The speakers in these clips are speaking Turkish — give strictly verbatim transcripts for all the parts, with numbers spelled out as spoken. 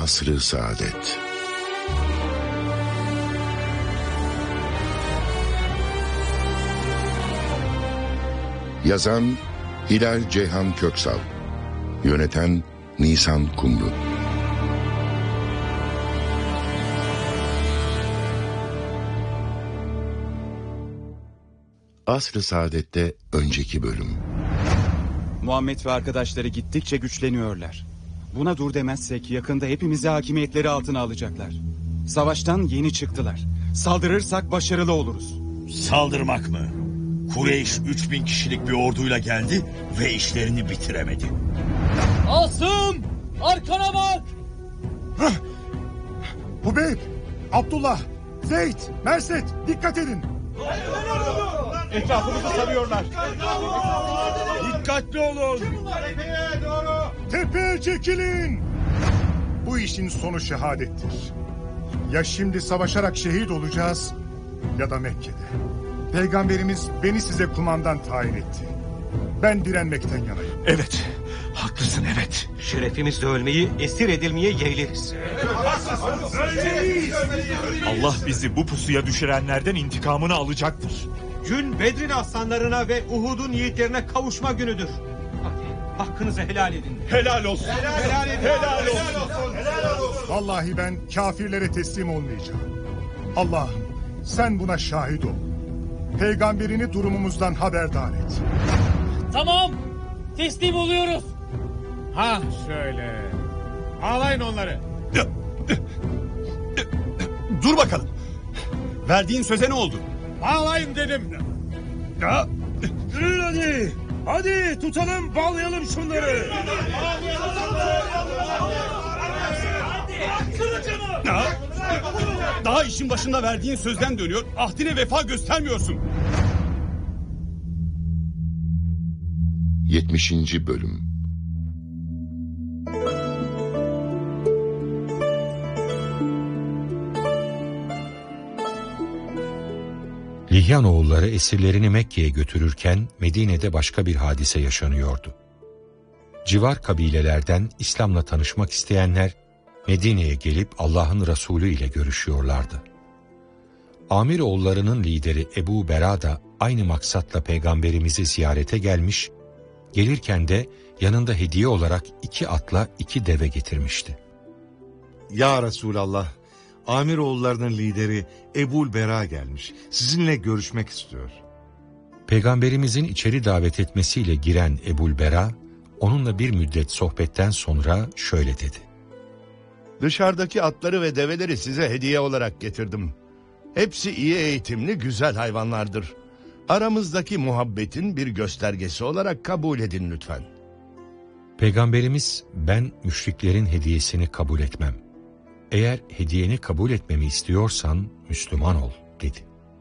Asr-ı Saadet. Yazan Hilal Ceyhan Köksal, yöneten Nisan Kumru. Asr-ı Saadet'te önceki bölüm. Muhammed ve arkadaşları gittikçe güçleniyorlar. Buna dur demezsek yakında hepimizi hakimiyetleri altına alacaklar. Savaştan yeni çıktılar. Saldırırsak başarılı oluruz. Saldırmak mı? Kureyş üç bin kişilik bir orduyla geldi ve işlerini bitiremedi. Asım! Arkana bak! Hah! Hubeyb, Abdullah, Zeyd, Merset, dikkat edin. Etrafımızı sarıyorlar. Dikkatli olun. Tepeye çekilin. Bu işin sonu şehadettir. Ya şimdi savaşarak şehit olacağız ya da Mekke'de. Peygamberimiz beni size kumandan tayin etti. Ben direnmekten yanayım. Evet, haklısın evet. Şerefimizle ölmeyi, esir edilmeye yeğleriz. Allah bizi bu pusuya düşürenlerden intikamını alacaktır. Gün Bedir'in aslanlarına ve Uhud'un yiğitlerine kavuşma günüdür. Hadi hakkınızı helal edin. Helal olsun. Helal, helal edin. Helal olsun. Helal olsun. Vallahi ben kafirlere teslim olmayacağım. Allah'ım sen buna şahit ol. Peygamberini durumumuzdan haberdar et. Tamam, teslim oluyoruz. Ha şöyle. Ağlayın onları. Dur bakalım. Verdiğin söze ne oldu? Bağlayın dedim. Ya. Yürüyün hadi. Hadi tutalım, bağlayalım şunları. Ya. Daha işin başında verdiğin sözden dönüyor. Ahdine vefa göstermiyorsun. yetmişinci bölüm. Lihyanoğulları esirlerini Mekke'ye götürürken Medine'de başka bir hadise yaşanıyordu. Civar kabilelerden İslam'la tanışmak isteyenler Medine'ye gelip Allah'ın Resulü ile görüşüyorlardı. Amiroğullarının lideri Ebu Bera da aynı maksatla Peygamberimizi ziyarete gelmiş, gelirken de yanında hediye olarak iki atla iki deve getirmişti. Ya Resulallah, Amiroğullarının lideri Ebul Bera gelmiş. Sizinle görüşmek istiyor. Peygamberimizin içeri davet etmesiyle giren Ebul Bera, onunla bir müddet sohbetten sonra şöyle dedi. Dışarıdaki atları ve develeri size hediye olarak getirdim. Hepsi iyi eğitimli güzel hayvanlardır. Aramızdaki muhabbetin bir göstergesi olarak kabul edin lütfen. Peygamberimiz, ben müşriklerin hediyesini kabul etmem. Eğer hediyeni kabul etmemi istiyorsan Müslüman ol dedi.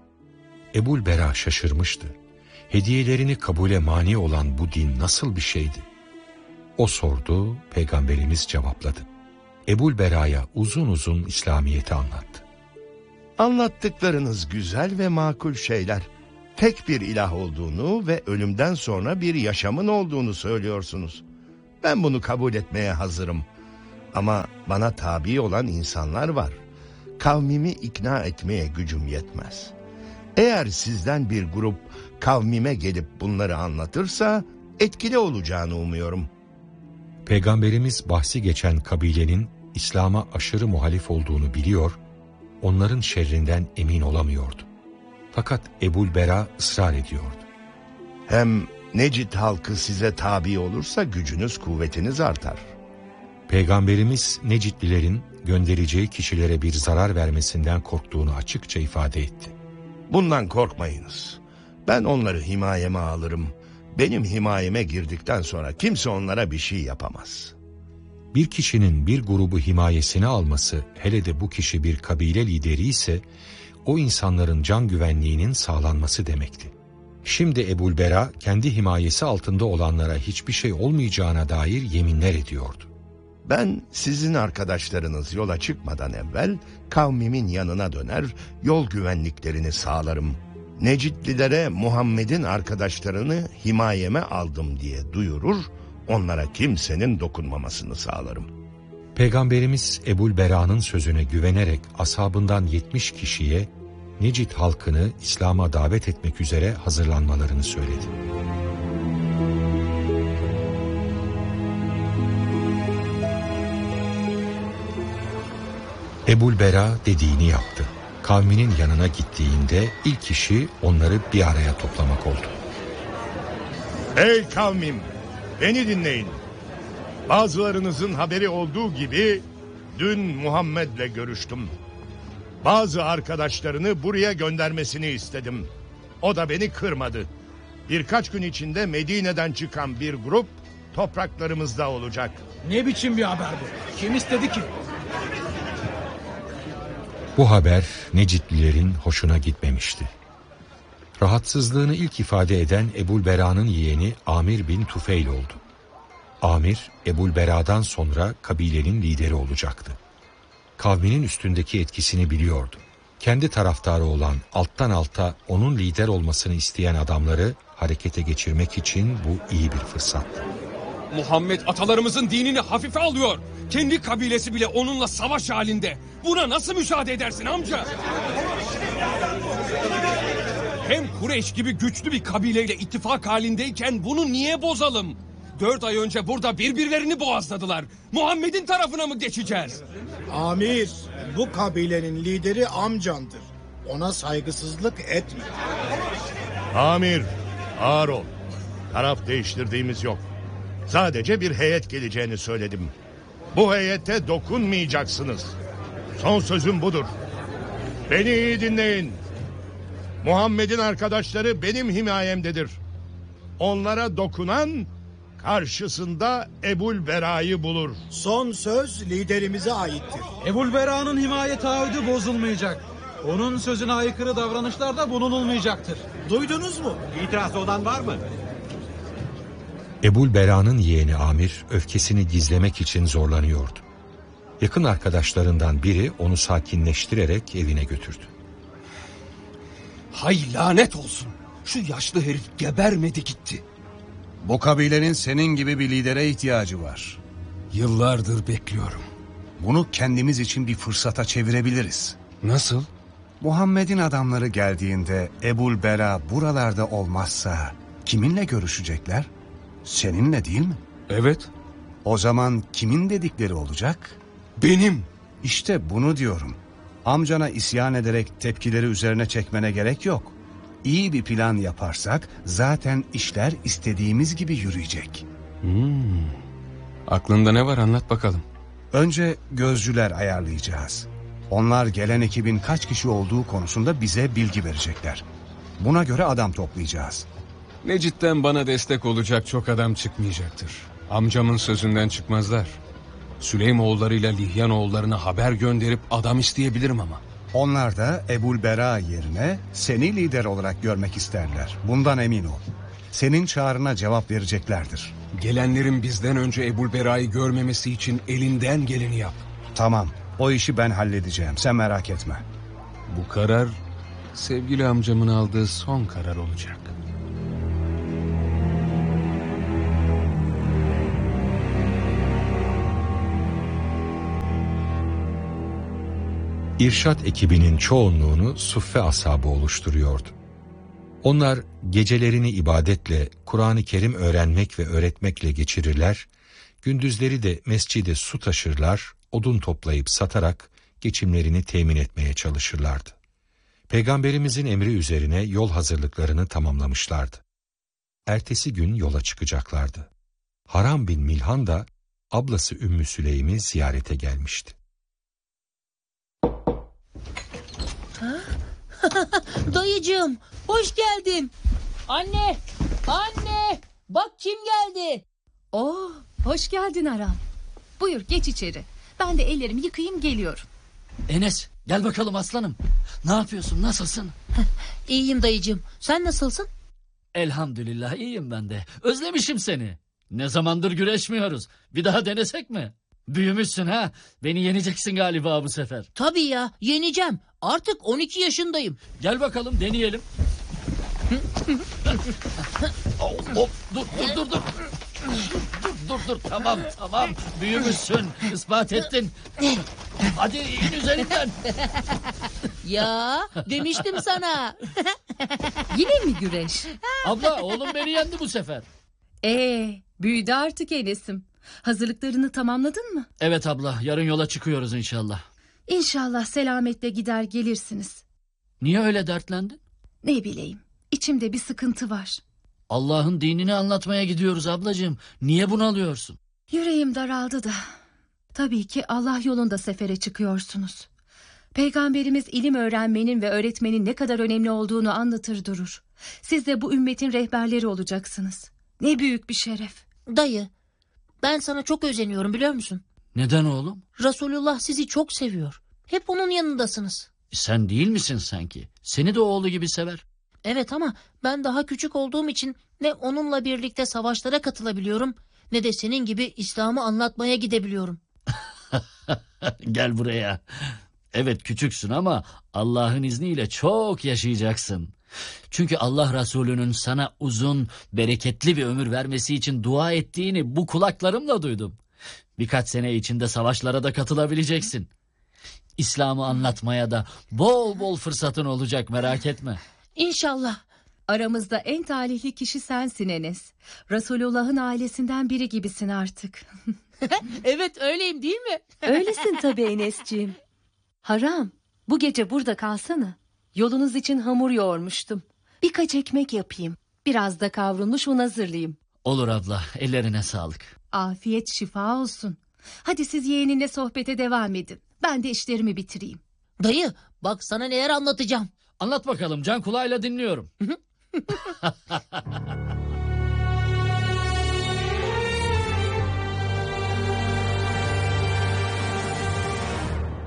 Ebul Bera şaşırmıştı. Hediyelerini kabule mani olan bu din nasıl bir şeydi? O sordu, Peygamberimiz cevapladı. Ebul Bera'ya uzun uzun İslamiyet'i anlattı. Anlattıklarınız güzel ve makul şeyler. Tek bir ilah olduğunu ve ölümden sonra bir yaşamın olduğunu söylüyorsunuz. Ben bunu kabul etmeye hazırım. Ama bana tabi olan insanlar var. Kavmimi ikna etmeye gücüm yetmez. Eğer sizden bir grup kavmime gelip bunları anlatırsa etkili olacağını umuyorum. Peygamberimiz bahsi geçen kabilenin İslam'a aşırı muhalif olduğunu biliyor, onların şerrinden emin olamıyordu. Fakat Ebul Bera ısrar ediyordu. Hem Necid halkı size tabi olursa gücünüz kuvvetiniz artar. Peygamberimiz Necidlilerin göndereceği kişilere bir zarar vermesinden korktuğunu açıkça ifade etti. Bundan korkmayınız. Ben onları himayeme alırım. Benim himayeme girdikten sonra kimse onlara bir şey yapamaz. Bir kişinin bir grubu himayesine alması, hele de bu kişi bir kabile lideri ise, o insanların can güvenliğinin sağlanması demekti. Şimdi Ebul Bera kendi himayesi altında olanlara hiçbir şey olmayacağına dair yeminler ediyordu. Ben sizin arkadaşlarınız yola çıkmadan evvel kavmimin yanına döner, yol güvenliklerini sağlarım. Necidlilere Muhammed'in arkadaşlarını himayeme aldım diye duyurur, onlara kimsenin dokunmamasını sağlarım. Peygamberimiz Ebul Bera'nın sözüne güvenerek ashabından yetmiş kişiye Necid halkını İslam'a davet etmek üzere hazırlanmalarını söyledi. Ebul Bera dediğini yaptı. Kavminin yanına gittiğinde ilk işi onları bir araya toplamak oldu. Ey kavmim, beni dinleyin. Bazılarınızın haberi olduğu gibi dün Muhammed'le görüştüm. Bazı arkadaşlarını buraya göndermesini istedim. O da beni kırmadı. Birkaç gün içinde Medine'den çıkan bir grup topraklarımızda olacak. Ne biçim bir haber bu? Kim istedi ki? Bu haber Necidlilerin hoşuna gitmemişti. Rahatsızlığını ilk ifade eden Ebul Bera'nın yeğeni Amir bin Tufeyl oldu. Amir, Ebul Bera'dan sonra kabilenin lideri olacaktı. Kavminin üstündeki etkisini biliyordu. Kendi taraftarı olan alttan alta onun lider olmasını isteyen adamları harekete geçirmek için bu iyi bir fırsattı. Muhammed atalarımızın dinini hafife alıyor. Kendi kabilesi bile onunla savaş halinde. Buna nasıl müsaade edersin amca? Hem Kureyş gibi güçlü bir kabileyle ittifak halindeyken bunu niye bozalım? Dört ay önce burada birbirlerini boğazladılar. Muhammed'in tarafına mı geçeceğiz? Amir, bu kabilenin lideri amcandır. Ona saygısızlık etme. Amir, ağır ol. Taraf değiştirdiğimiz yok. Sadece bir heyet geleceğini söyledim. Bu heyete dokunmayacaksınız. Son sözüm budur. Beni iyi dinleyin. Muhammed'in arkadaşları benim himayemdedir. Onlara dokunan karşısında Ebul Bera'yı bulur. Son söz liderimize aittir. Ebul Bera'nın himaye taahhüdü bozulmayacak. Onun sözüne aykırı davranışlarda bulunulmayacaktır. Duydunuz mu? İtirazı olan var mı? Ebul Bera'nın yeğeni Amir öfkesini gizlemek için zorlanıyordu. Yakın arkadaşlarından biri onu sakinleştirerek evine götürdü. Hay lanet olsun. Şu yaşlı herif gebermedi gitti. Bu kabilenin senin gibi bir lidere ihtiyacı var. Yıllardır bekliyorum. Bunu kendimiz için bir fırsata çevirebiliriz. Nasıl? Muhammed'in adamları geldiğinde Ebul Bera buralarda olmazsa kiminle görüşecekler? Seninle değil mi? Evet. O zaman kimin dedikleri olacak? Benim. İşte bunu diyorum. Amcana isyan ederek tepkileri üzerine çekmene gerek yok. İyi bir plan yaparsak zaten işler istediğimiz gibi yürüyecek. Hmm. Aklında ne var, anlat bakalım. Önce gözcüler ayarlayacağız. Onlar gelen ekibin kaç kişi olduğu konusunda bize bilgi verecekler. Buna göre adam toplayacağız. Necid'den bana destek olacak çok adam çıkmayacaktır. Amcamın sözünden çıkmazlar. Süleymoğullarıyla Lihyanoğullarına haber gönderip adam isteyebilirim ama. Onlar da Ebul Bera yerine seni lider olarak görmek isterler. Bundan emin ol. Senin çağrına cevap vereceklerdir. Gelenlerin bizden önce Ebul Bera'yı görmemesi için elinden geleni yap. Tamam, o işi ben halledeceğim, sen merak etme. Bu karar sevgili amcamın aldığı son karar olacak. İrşad ekibinin çoğunluğunu Suffe ashabı oluşturuyordu. Onlar gecelerini ibadetle, Kur'an-ı Kerim öğrenmek ve öğretmekle geçirirler, gündüzleri de mescide su taşırlar, odun toplayıp satarak geçimlerini temin etmeye çalışırlardı. Peygamberimizin emri üzerine yol hazırlıklarını tamamlamışlardı. Ertesi gün yola çıkacaklardı. Haram bin Milhan da ablası Ümmü Süleym'i ziyarete gelmişti. Dayıcığım, hoş geldin. Anne, anne, bak kim geldi. Oh, hoş geldin Aram. Buyur geç içeri. Ben de ellerimi yıkayayım geliyorum. Enes, gel bakalım aslanım. Ne yapıyorsun, nasılsın? İyiyim dayıcığım, sen nasılsın? Elhamdülillah iyiyim ben de. Özlemişim seni. Ne zamandır güreşmiyoruz. Bir daha denesek mi? Büyümüşsün ha. Beni yeneceksin galiba bu sefer. Tabii ya, yeneceğim. Artık on iki yaşındayım. Gel bakalım deneyelim. Hop, hop, dur dur dur dur. dur dur tamam tamam. Büyümüşsün, ispat ettin. Hadi in üzerinden. Ya demiştim sana. Yine mi güreş? Abla oğlum beni yendi bu sefer. Ee, büyüdü artık Enes'im. Hazırlıklarını tamamladın mı? Evet abla, yarın yola çıkıyoruz inşallah. İnşallah selametle gider gelirsiniz. Niye öyle dertlendin? Ne bileyim, içimde bir sıkıntı var. Allah'ın dinini anlatmaya gidiyoruz ablacığım. Niye bunalıyorsun? Yüreğim daraldı da. Tabii ki Allah yolunda sefere çıkıyorsunuz. Peygamberimiz ilim öğrenmenin ve öğretmenin ne kadar önemli olduğunu anlatır durur. Siz de bu ümmetin rehberleri olacaksınız. Ne büyük bir şeref. Dayı, ben sana çok özeniyorum biliyor musun? Neden oğlum? Resulullah sizi çok seviyor. Hep onun yanındasınız. Sen değil misin sanki? Seni de oğlu gibi sever. Evet ama ben daha küçük olduğum için ne onunla birlikte savaşlara katılabiliyorum ne de senin gibi İslam'ı anlatmaya gidebiliyorum. Gel buraya. Evet küçüksün ama Allah'ın izniyle çok yaşayacaksın. Çünkü Allah Resulü'nün sana uzun, bereketli bir ömür vermesi için dua ettiğini bu kulaklarımla duydum. Birkaç sene içinde savaşlara da katılabileceksin. İslam'ı anlatmaya da bol bol fırsatın olacak, merak etme. İnşallah. Aramızda en talihli kişi sensin Enes. Resulullah'ın ailesinden biri gibisin artık. Evet öyleyim değil mi? Öylesin tabii Enesciğim. Haram, bu gece burada kalsana. Yolunuz için hamur yoğurmuştum. Birkaç ekmek yapayım. Biraz da kavrulmuş un hazırlayayım. Olur abla, ellerine sağlık. Afiyet şifa olsun. Hadi siz yeğeninle sohbete devam edin. Ben de işlerimi bitireyim. Dayı bak sana neler anlatacağım. Anlat bakalım, can kulağıyla dinliyorum.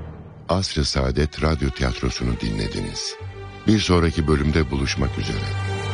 Asr-ı Saadet Radyo Tiyatrosu'nu dinlediniz. Bir sonraki bölümde buluşmak üzere.